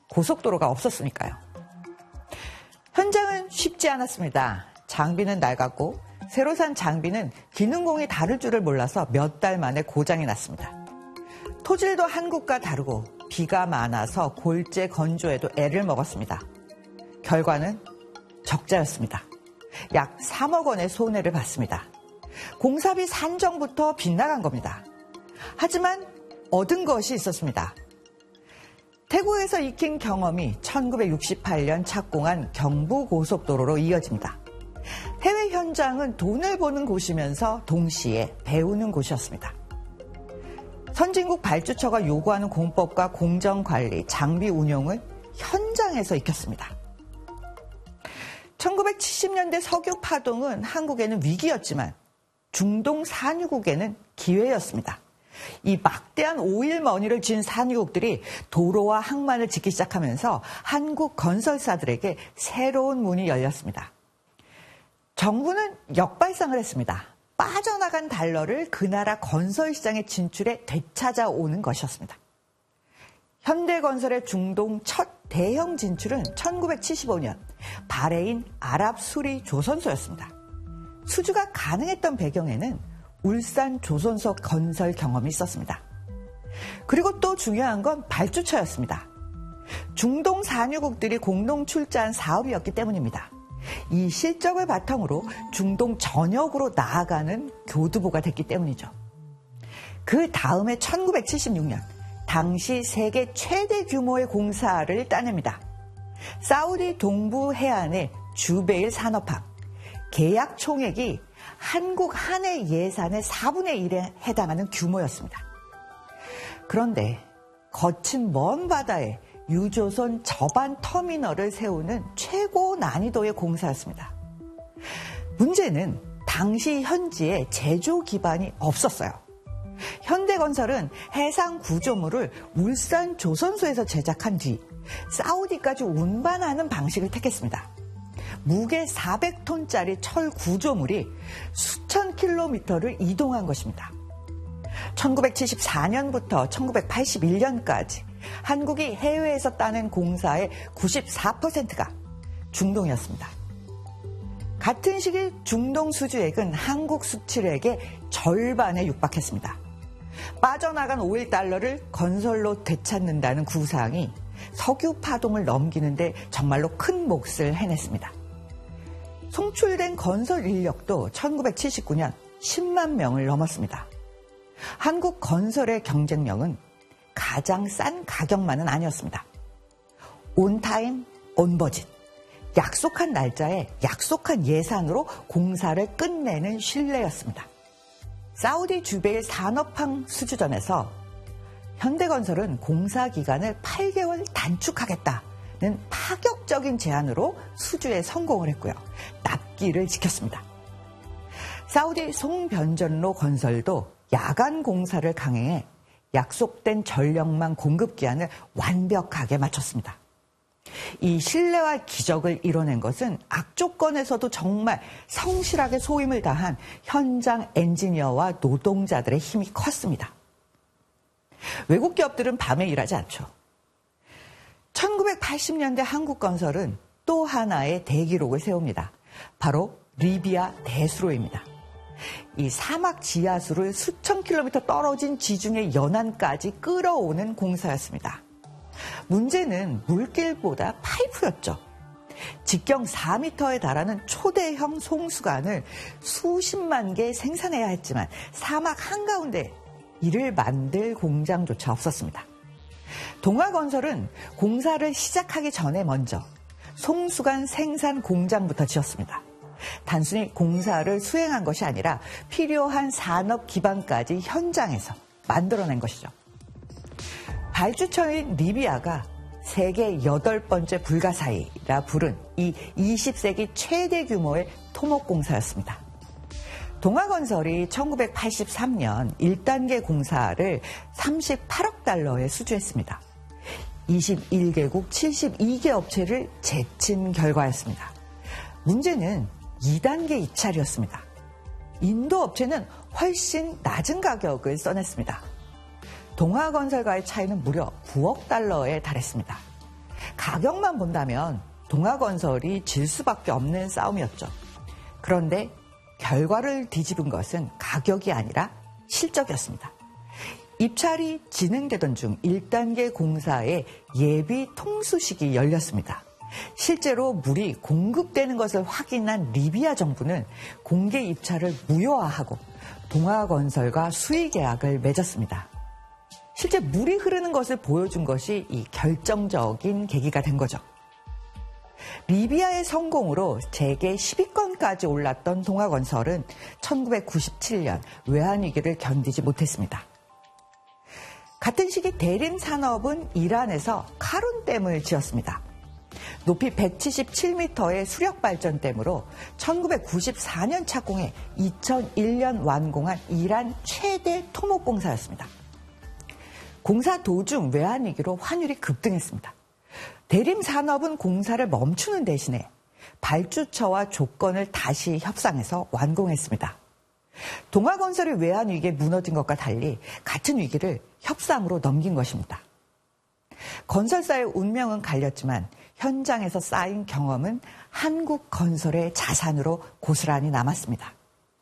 고속도로가 없었으니까요. 현장은 쉽지 않았습니다. 장비는 낡았고 새로 산 장비는 기능공이 다를 줄을 몰라서 몇 달 만에 고장이 났습니다. 토질도 한국과 다르고 비가 많아서 골재 건조에도 애를 먹었습니다. 결과는 적자였습니다. 약 3억 원의 손해를 봤습니다. 공사비 산정부터 빗나간 겁니다. 하지만 얻은 것이 있었습니다. 태국에서 익힌 경험이 1968년 착공한 경부고속도로로 이어집니다. 해외 현장은 돈을 버는 곳이면서 동시에 배우는 곳이었습니다. 선진국 발주처가 요구하는 공법과 공정관리, 장비 운용을 현장에서 익혔습니다. 1970년대 석유 파동은 한국에는 위기였지만 중동 산유국에는 기회였습니다. 이 막대한 오일머니를 쥔 산유국들이 도로와 항만을 짓기 시작하면서 한국 건설사들에게 새로운 문이 열렸습니다. 정부는 역발상을 했습니다. 빠져나간 달러를 그 나라 건설 시장의 진출에 되찾아오는 것이었습니다. 현대건설의 중동 첫 대형 진출은 1975년 바레인 아랍수리 조선소였습니다. 수주가 가능했던 배경에는 울산 조선소 건설 경험이 있었습니다. 그리고 또 중요한 건 발주처였습니다. 중동 산유국들이 공동 출자한 사업이었기 때문입니다. 이 실적을 바탕으로 중동 전역으로 나아가는 교두보가 됐기 때문이죠. 그 다음에 1976년 당시 세계 최대 규모의 공사를 따냅니다. 사우디 동부 해안의 주베일 산업항. 계약 총액이 한국 한 해 예산의 4분의 1에 해당하는 규모였습니다. 그런데 거친 먼 바다에 유조선 저반 터미널을 세우는 최고 난이도의 공사였습니다. 문제는 당시 현지에 제조 기반이 없었어요. 현대건설은 해상 구조물을 울산 조선소에서 제작한 뒤 사우디까지 운반하는 방식을 택했습니다. 무게 400톤짜리 철 구조물이 수천 킬로미터를 이동한 것입니다. 1974년부터 1981년까지 한국이 해외에서 따낸 공사의 94%가 중동이었습니다. 같은 시기 중동 수주액은 한국 수출액의 절반에 육박했습니다. 빠져나간 오일 달러를 건설로 되찾는다는 구상이 석유 파동을 넘기는데 정말로 큰 몫을 해냈습니다. 송출된 건설 인력도 1979년 10만 명을 넘었습니다. 한국 건설의 경쟁력은 가장 싼 가격만은 아니었습니다. 온타임, 온버짓, 약속한 날짜에 약속한 예산으로 공사를 끝내는 신뢰였습니다. 사우디 주베일 산업항 수주전에서 현대건설은 공사 기간을 8개월 단축하겠다는 파격적인 제안으로 수주에 성공을 했고요. 납기를 지켰습니다. 사우디 송변전로 건설도 야간 공사를 강행해 약속된 전력망 공급 기한을 완벽하게 맞췄습니다. 이 신뢰와 기적을 이뤄낸 것은 악조건에서도 정말 성실하게 소임을 다한 현장 엔지니어와 노동자들의 힘이 컸습니다. 외국 기업들은 밤에 일하지 않죠. 1980년대 한국건설은 또 하나의 대기록을 세웁니다. 바로 리비아 대수로입니다. 이 사막 지하수를 수천 킬로미터 떨어진 지중해 연안까지 끌어오는 공사였습니다. 문제는 물길보다 파이프였죠. 직경 4m에 달하는 초대형 송수관을 수십만 개 생산해야 했지만 사막 한가운데 이를 만들 공장조차 없었습니다. 동아건설은 공사를 시작하기 전에 먼저 송수관 생산 공장부터 지었습니다. 단순히 공사를 수행한 것이 아니라 필요한 산업 기반까지 현장에서 만들어낸 것이죠. 발주처인 리비아가 세계 8번째 불가사의라 부른 이 20세기 최대 규모의 토목공사였습니다. 동아건설이 1983년 1단계 공사를 38억 달러에 수주했습니다. 21개국 72개 업체를 제친 결과였습니다. 문제는 2단계 입찰이었습니다. 인도 업체는 훨씬 낮은 가격을 써냈습니다. 동아건설과의 차이는 무려 9억 달러에 달했습니다. 가격만 본다면 동아건설이 질 수밖에 없는 싸움이었죠. 그런데 결과를 뒤집은 것은 가격이 아니라 실적이었습니다. 입찰이 진행되던 중 1단계 공사의 예비 통수식이 열렸습니다. 실제로 물이 공급되는 것을 확인한 리비아 정부는 공개 입찰을 무효화하고 동아건설과 수의계약을 맺었습니다. 실제 물이 흐르는 것을 보여준 것이 이 결정적인 계기가 된 거죠. 리비아의 성공으로 재계 10위권까지 올랐던 동아건설은 1997년 외환위기를 견디지 못했습니다. 같은 시기 대림산업은 이란에서 카룬댐을 지었습니다. 높이 177m의 수력발전댐으로 1994년 착공해 2001년 완공한 이란 최대 토목공사였습니다. 공사 도중 외환위기로 환율이 급등했습니다. 대림산업은 공사를 멈추는 대신에 발주처와 조건을 다시 협상해서 완공했습니다. 동아건설이 외환위기에 무너진 것과 달리 같은 위기를 협상으로 넘긴 것입니다. 건설사의 운명은 갈렸지만 현장에서 쌓인 경험은 한국건설의 자산으로 고스란히 남았습니다.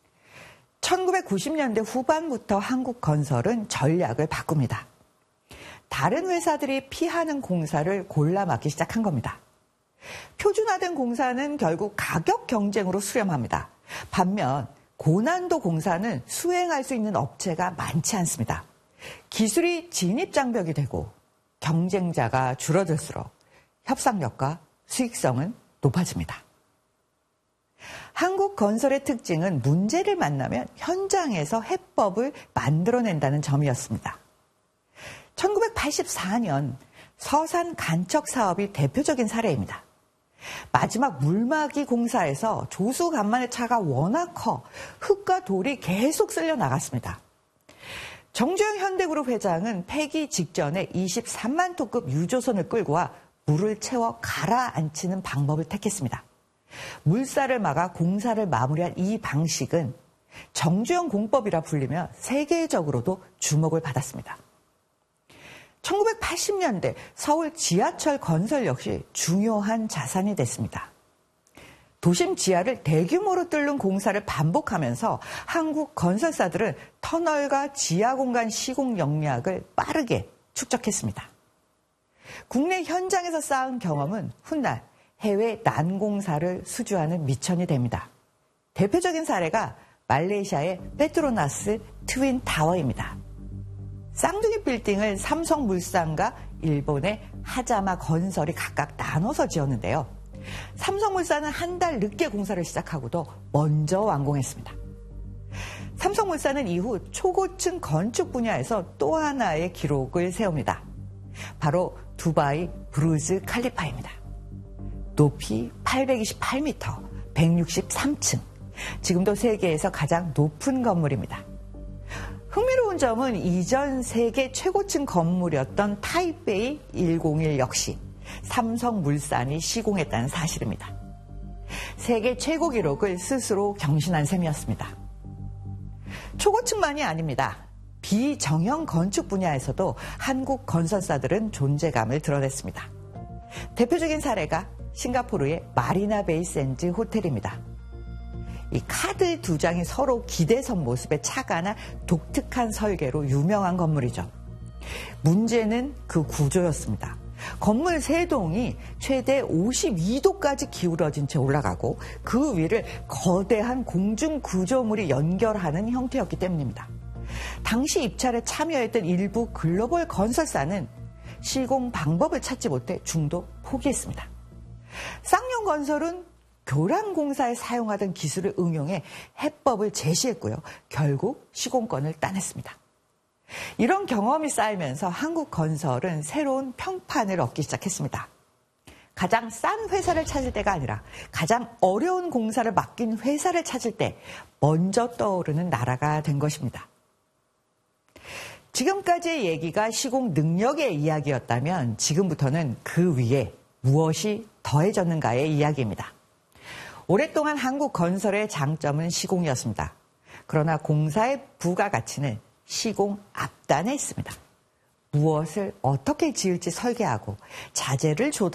1990년대 후반부터 한국건설은 전략을 바꿉니다. 다른 회사들이 피하는 공사를 골라 맡기 시작한 겁니다. 표준화된 공사는 결국 가격 경쟁으로 수렴합니다. 반면 고난도 공사는 수행할 수 있는 업체가 많지 않습니다. 기술이 진입장벽이 되고 경쟁자가 줄어들수록 협상력과 수익성은 높아집니다. 한국건설의 특징은 문제를 만나면 현장에서 해법을 만들어낸다는 점이었습니다. 1984년 서산 간척 사업이 대표적인 사례입니다. 마지막 물막이 공사에서 조수 간만의 차가 워낙 커 흙과 돌이 계속 쓸려 나갔습니다. 정주영 현대그룹 회장은 폐기 직전에 23만 톤급 유조선을 끌고 와 물을 채워 가라앉히는 방법을 택했습니다. 물살을 막아 공사를 마무리한 이 방식은 정주영 공법이라 불리며 세계적으로도 주목을 받았습니다. 1980년대 서울 지하철 건설 역시 중요한 자산이 됐습니다. 도심 지하를 대규모로 뚫는 공사를 반복하면서 한국 건설사들은 터널과 지하 공간 시공 역량을 빠르게 축적했습니다. 국내 현장에서 쌓은 경험은 훗날 해외 난공사를 수주하는 미천이 됩니다. 대표적인 사례가 말레이시아의 페트로나스 트윈타워입니다. 쌍둥이 빌딩을 삼성물산과 일본의 하자마 건설이 각각 나눠서 지었는데요. 삼성물산은 한 달 늦게 공사를 시작하고도 먼저 완공했습니다. 삼성물산은 이후 초고층 건축 분야에서 또 하나의 기록을 세웁니다. 바로 두바이 부르즈 칼리파입니다. 높이 828m, 163층. 지금도 세계에서 가장 높은 건물입니다. 흥미로운 점은 이전 세계 최고층 건물이었던 타이베이 101 역시 삼성물산이 시공했다는 사실입니다. 세계 최고 기록을 스스로 경신한 셈이었습니다. 초고층만이 아닙니다. 비정형 건축 분야에서도 한국 건설사들은 존재감을 드러냈습니다. 대표적인 사례가 싱가포르의 마리나 베이 샌즈 호텔입니다. 이 카드 두 장이 서로 기대선 모습의 차가나 독특한 설계로 유명한 건물이죠. 문제는 그 구조였습니다. 건물 3동이 최대 52도까지 기울어진 채 올라가고 그 위를 거대한 공중 구조물이 연결하는 형태였기 때문입니다. 당시 입찰에 참여했던 일부 글로벌 건설사는 시공 방법을 찾지 못해 중도 포기했습니다. 쌍용건설은 교량공사에 사용하던 기술을 응용해 해법을 제시했고요. 결국 시공권을 따냈습니다. 이런 경험이 쌓이면서 한국건설은 새로운 평판을 얻기 시작했습니다. 가장 싼 회사를 찾을 때가 아니라 가장 어려운 공사를 맡긴 회사를 찾을 때 먼저 떠오르는 나라가 된 것입니다. 지금까지의 얘기가 시공 능력의 이야기였다면 지금부터는 그 위에 무엇이 더해졌는가의 이야기입니다. 오랫동안 한국건설의 장점은 시공이었습니다. 그러나 공사의 부가가치는 시공 앞단에 있습니다. 무엇을 어떻게 지을지 설계하고 자재를 조달